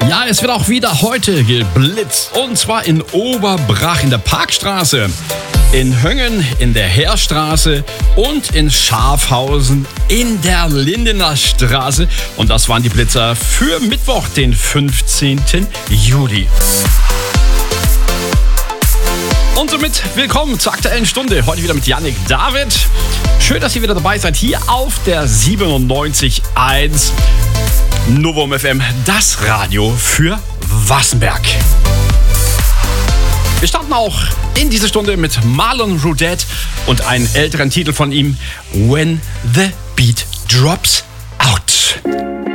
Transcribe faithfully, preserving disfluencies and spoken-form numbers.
Ja, es wird auch wieder heute geblitzt. Und zwar in Oberbrach in der Parkstraße, in Höngen in der Heerstraße und in Schafhausen in der Lindener Straße. Und das waren die Blitzer für Mittwoch, den fünfzehnten Juli. Und somit willkommen zur Aktuellen Stunde. Heute wieder mit Yannick David. Schön, dass ihr wieder dabei seid hier auf der siebenundneunzig Komma eins Novum F M, das Radio für Wassenberg. Wir starten auch in diese Stunde mit Marlon Rudet und einen älteren Titel von ihm, When the Beat Drops